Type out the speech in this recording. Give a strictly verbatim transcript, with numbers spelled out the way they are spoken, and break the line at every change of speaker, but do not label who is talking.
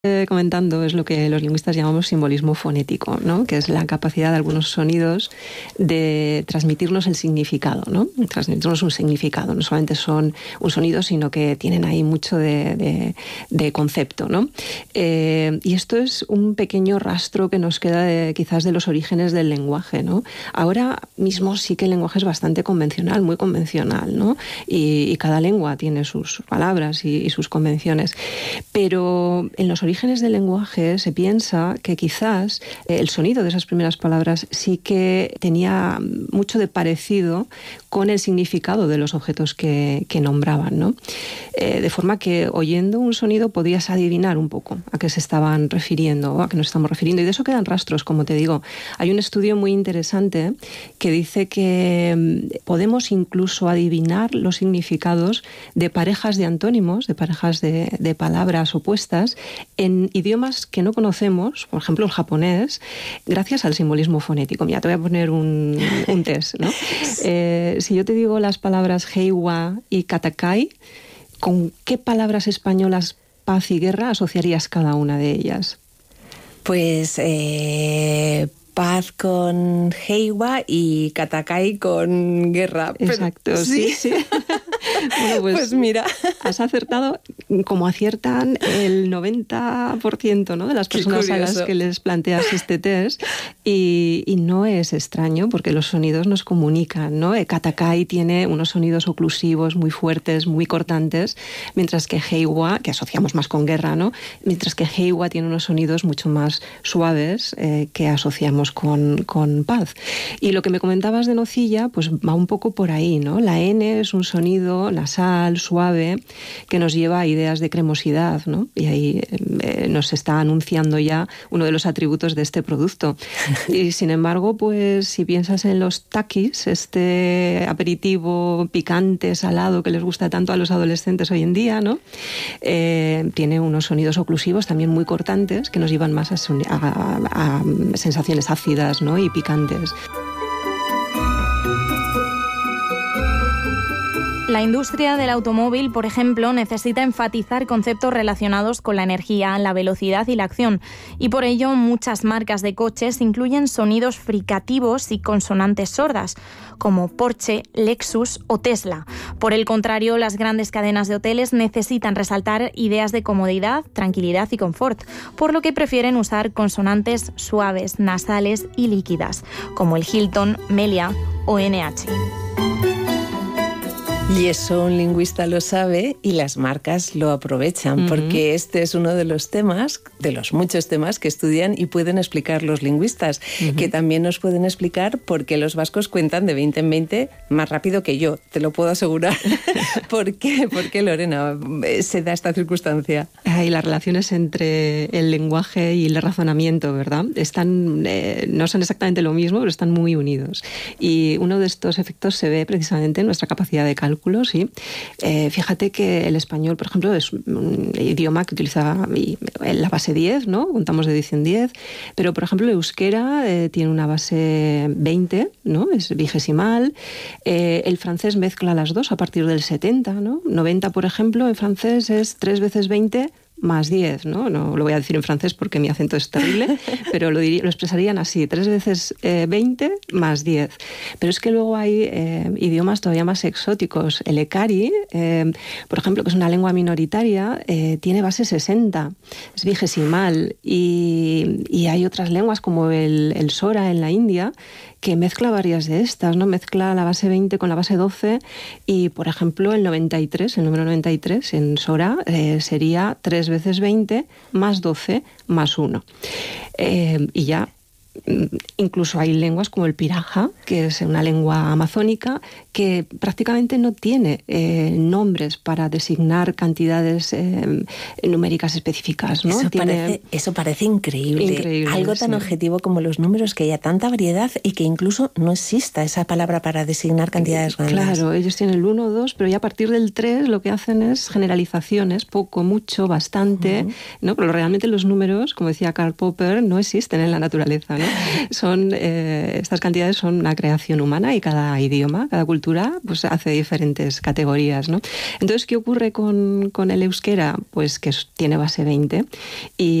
Eh, comentando es lo que los lingüistas llamamos simbolismo fonético, ¿no? Que es la capacidad de algunos sonidos de transmitirnos el significado, ¿no? Transmitirnos un significado, no solamente son un sonido, sino que tienen ahí mucho de, de, de concepto, ¿no? Eh, y esto es un pequeño rastro que nos queda de, quizás de los orígenes del lenguaje, ¿no? Ahora mismo sí que el lenguaje es bastante convencional, muy convencional, ¿no? Y, y cada lengua tiene sus palabras y, y sus convenciones, pero en los orígenes orígenes del lenguaje se piensa que quizás el sonido de esas primeras palabras sí que tenía mucho de parecido con el significado de los objetos que, que nombraban, ¿no? Eh, de forma que oyendo un sonido podías adivinar un poco a qué se estaban refiriendo o a qué nos estamos refiriendo, y de eso quedan rastros, como te digo. Hay un estudio muy interesante que dice que podemos incluso adivinar los significados de parejas de antónimos, de parejas de, de palabras opuestas, en idiomas que no conocemos, por ejemplo el japonés, gracias al simbolismo fonético. Mira, te voy a poner un, un test, ¿no? Eh, si yo te digo las palabras heiwa y katakai, ¿con qué palabras españolas paz y guerra asociarías cada una de ellas?
Pues eh, paz con heiwa y katakai con guerra.
Exacto, pero, sí, sí. sí. Bueno, pues,
pues mira,
has acertado como aciertan el noventa por ciento, ¿no?, de las personas a las que les planteas este test, y, y no es extraño porque los sonidos nos comunican, ¿no? Katakai tiene unos sonidos oclusivos muy fuertes, muy cortantes, mientras que heiwa, que asociamos más con guerra, ¿no?, mientras que heiwa tiene unos sonidos mucho más suaves eh, que asociamos con, con paz. Y lo que me comentabas de nocilla, pues va un poco por ahí, ¿no? La N es un sonido nasal, suave, que nos lleva a ideas de cremosidad, ¿no? Y ahí eh, nos está anunciando ya uno de los atributos de este producto. Y sin embargo, pues si piensas en los takis, este aperitivo picante, salado, que les gusta tanto a los adolescentes hoy en día, ¿no? Eh, tiene unos sonidos oclusivos también muy cortantes que nos llevan más a, a, a sensaciones ácidas, ¿no?, y picantes.
La industria del automóvil, por ejemplo, necesita enfatizar conceptos relacionados con la energía, la velocidad y la acción. Y por ello, muchas marcas de coches incluyen sonidos fricativos y consonantes sordas, como Porsche, Lexus o Tesla. Por el contrario, las grandes cadenas de hoteles necesitan resaltar ideas de comodidad, tranquilidad y confort, por lo que prefieren usar consonantes suaves, nasales y líquidas, como el Hilton, Melia o N H.
Y eso un lingüista lo sabe y las marcas lo aprovechan, uh-huh. porque este es uno de los temas, de los muchos temas que estudian y pueden explicar los lingüistas, uh-huh. que también nos pueden explicar por qué los vascos cuentan de veinte en veinte más rápido que yo, te lo puedo asegurar. ¿Por qué? ¿Por qué, Lorena, se da esta circunstancia?
Y las relaciones entre el lenguaje y el razonamiento, ¿verdad? Están, eh, no son exactamente lo mismo, pero están muy unidos. Y uno de estos efectos se ve precisamente en nuestra capacidad de cálculo. ¿Sí? Eh, fíjate que el español, por ejemplo, es un idioma que utiliza la base diez, ¿no? Contamos de diez en diez, pero, por ejemplo, el euskera eh, tiene una base veinte, ¿no? Es vigesimal. Eh, el francés mezcla las dos a partir del setenta, ¿no? noventa, por ejemplo, en francés es tres veces veinte más diez, ¿no? No lo voy a decir en francés porque mi acento es terrible, pero lo, diría, lo expresarían así, tres veces eh, veinte más diez. Pero es que luego hay eh, idiomas todavía más exóticos. El ekari, eh, por ejemplo, que es una lengua minoritaria, eh, tiene base sesenta, es vigesimal, y, y hay otras lenguas como el, el sora en la India, que mezcla varias de estas, ¿no? Mezcla la base veinte con la base doce y, por ejemplo, el noventa y tres, el número noventa y tres en Sora eh, sería tres veces veinte más doce más uno. Eh, y ya incluso hay lenguas como el piraja, que es una lengua amazónica, que prácticamente no tiene eh, nombres para designar cantidades eh, numéricas específicas, ¿no?
Eso,
tiene...
parece, eso parece increíble.
increíble
Algo tan
sí.
objetivo como los números, que haya tanta variedad y que incluso no exista esa palabra para designar cantidades grandes.
Claro, ellos tienen el uno, dos, pero ya a partir del tres lo que hacen es generalizaciones, poco, mucho, bastante, uh-huh. ¿no? Pero realmente los números, como decía Karl Popper, no existen en la naturaleza, ¿no? ¿no? Son, eh, estas cantidades son una creación humana y cada idioma, cada cultura, pues hace diferentes categorías, ¿no? Entonces, ¿qué ocurre con, con el euskera? Pues que tiene base veinte y